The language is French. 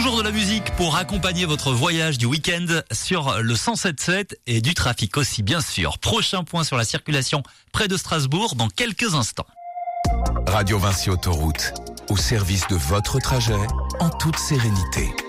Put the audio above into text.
Toujours de la musique pour accompagner votre voyage du week-end sur le 107.7 et du trafic aussi, bien sûr. Prochain point sur la circulation près de Strasbourg dans quelques instants. Radio Vinci Autoroute, au service de votre trajet en toute sérénité.